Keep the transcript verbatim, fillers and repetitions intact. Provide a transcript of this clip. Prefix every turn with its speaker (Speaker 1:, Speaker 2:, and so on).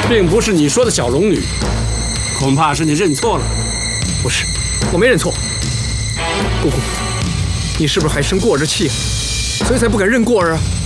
Speaker 1: 并不是你说的小龙女，恐怕是你认错了。
Speaker 2: 不是，我没认错。姑姑，你是不是还生过儿的气，所以才不敢认过儿啊？